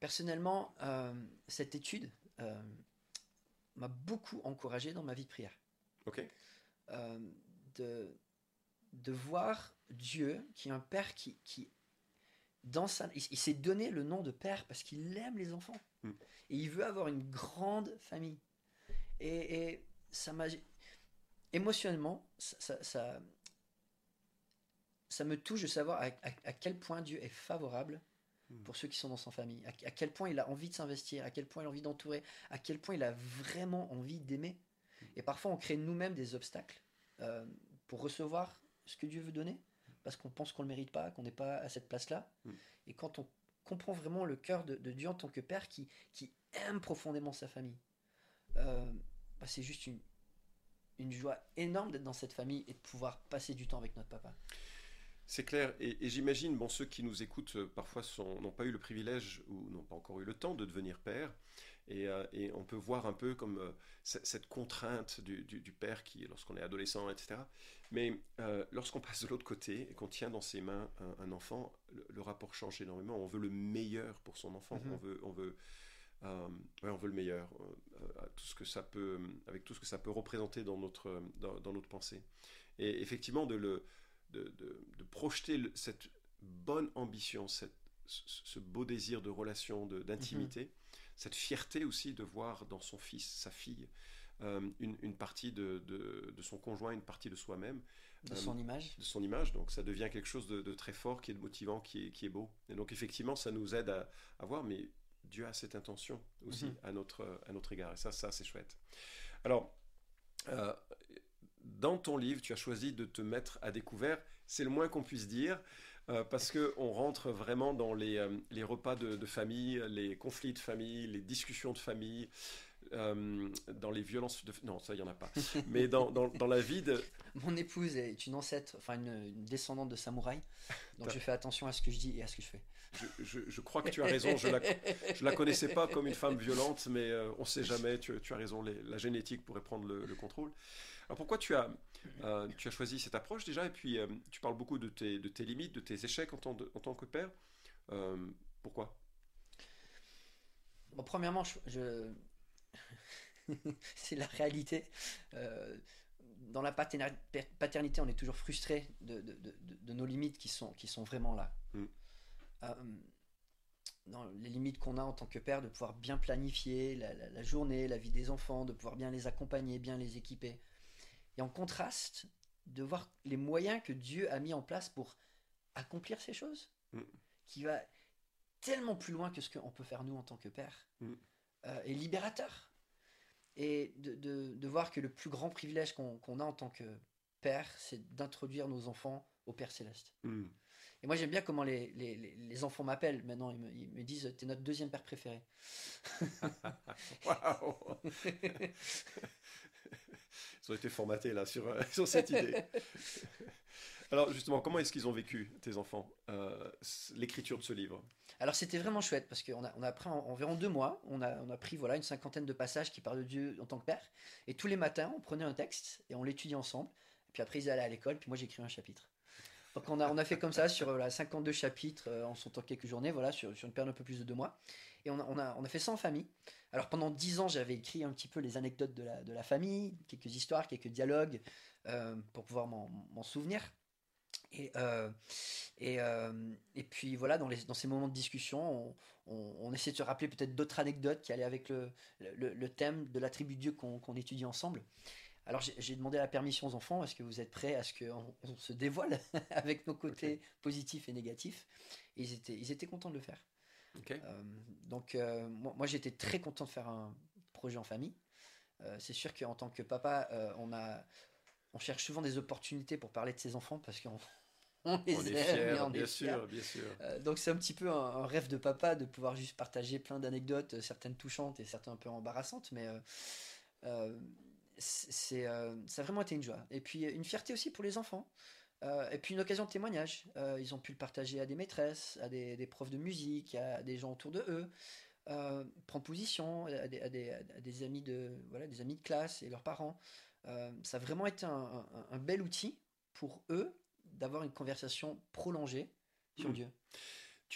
Personnellement, cette étude m'a beaucoup encouragé dans ma vie de prière. Ok. Euh, de, de voir Dieu, qui est un père qui il s'est donné le nom de père parce qu'il aime les enfants. Mm. Et il veut avoir une grande famille. Et ça m'a... Émotionnellement, ça me touche de savoir à quel point Dieu est favorable Mm. pour ceux qui sont dans sa famille, à quel point il a envie de s'investir, à quel point il a envie d'entourer, à quel point il a vraiment envie d'aimer. Et parfois, on crée nous-mêmes des obstacles euh, pour recevoir ce que Dieu veut donner, parce qu'on pense qu'on ne le mérite pas, qu'on n'est pas à cette place-là. Mm. Et quand on comprend vraiment le cœur de Dieu en tant que Père qui aime profondément sa famille, euh, bah, c'est juste une joie énorme d'être dans cette famille et de pouvoir passer du temps avec notre papa. C'est clair, et j'imagine, bon, ceux qui nous écoutent parfois n'ont pas eu le privilège ou n'ont pas encore eu le temps de devenir père, et on peut voir un peu comme cette contrainte du père qui, lorsqu'on est adolescent, etc. Mais lorsqu'on passe de l'autre côté et qu'on tient dans ses mains un enfant, le rapport change énormément. On veut le meilleur pour son enfant, Mm-hmm. ouais, on veut le meilleur, tout ce que ça peut, avec tout ce que ça peut représenter dans notre pensée. Et effectivement, de projeter cette bonne ambition, ce beau désir de relation, Mm-hmm. d'intimité, cette fierté aussi de voir dans son fils, sa fille, une partie de son conjoint, une partie de soi-même, De son image. de son image. Donc ça devient quelque chose de très fort, qui est motivant, qui est beau. Et donc effectivement, ça nous aide à voir, mais Dieu a cette intention aussi Mm-hmm. à notre égard. Et ça c'est chouette. Alors, euh, dans ton livre, tu as choisi de te mettre à découvert, c'est le moins qu'on puisse dire, parce qu'on rentre vraiment dans les repas de famille, les conflits de famille, les discussions de famille, dans les violences de... Non, ça, il n'y en a pas. Mais dans la vie de... Mon épouse est une ancêtre, enfin une descendante de samouraï, donc T'as- je fais attention à ce que je dis et à ce que je fais. je crois que tu as raison, je la connaissais pas comme une femme violente, mais on ne sait jamais, tu as raison, la génétique pourrait prendre le contrôle. Alors pourquoi tu as choisi cette approche déjà, et puis tu parles beaucoup de tes limites, de tes échecs en tant que père. Euh, Pourquoi? Bon, premièrement, c'est la réalité. Euh, dans la paternité, on est toujours frustré de nos limites qui sont vraiment là. Mm. Euh, dans les limites qu'on a en tant que père, de pouvoir bien planifier la journée, la vie des enfants, de pouvoir bien les accompagner, bien les équiper. Et en contraste, de voir les moyens que Dieu a mis en place pour accomplir ces choses, Mm. qui va tellement plus loin que ce qu'on peut faire nous en tant que père, Mm. est libérateur. Et de voir que le plus grand privilège qu'on a en tant que père, c'est d'introduire nos enfants au Père Céleste. Mm. Et moi j'aime bien comment les enfants m'appellent maintenant, ils me disent t'es notre deuxième père préféré. Waouh. Ils ont été formatés là sur cette idée. Alors justement, comment est-ce qu'ils ont vécu, tes enfants, l'écriture de ce livre? Alors c'était vraiment chouette parce on a pris environ 2 mois, on a pris voilà une cinquantaine de passages qui parlent de Dieu en tant que père, et tous les matins on prenait un texte et on l'étudiait ensemble, et puis après ils allaient à l'école, puis moi j'écrivais un chapitre. Donc on a fait comme ça sur 52 chapitres en son temps quelques journées, voilà, sur une période un peu plus de 2 mois. Et on a fait ça en famille. Alors pendant 10 ans, j'avais écrit un petit peu les anecdotes de la famille, quelques histoires, quelques dialogues, pour pouvoir m'en souvenir. Et, euh, et puis voilà, dans ces moments de discussion, on essaie de se rappeler peut-être d'autres anecdotes qui allaient avec le thème de la tribu de Dieu qu'on étudie ensemble. Alors j'ai demandé la permission aux enfants, est-ce que vous êtes prêts à ce qu'on se dévoile avec nos Ok, côtés positifs et négatifs? Et ils étaient contents de le faire. ok. Moi j'étais très content de faire un projet en famille. C'est sûr qu'en tant que papa, on cherche souvent des opportunités pour parler de ses enfants parce qu'on on On est les aime et fiers, on est bien fiers. sûr, bien sûr. Donc c'est un petit peu un rêve de papa de pouvoir juste partager plein d'anecdotes, certaines touchantes et certaines un peu embarrassantes, mais euh, ça a vraiment été une joie. Et puis une fierté aussi pour les enfants. Et puis une occasion de témoignage. Ils ont pu le partager à des maîtresses, à des profs de musique, à des gens autour de eux, prendre position à des amis voilà, des amis de classe et leurs parents. Ça a vraiment été un bel outil pour eux d'avoir une conversation prolongée sur Hmm. Dieu.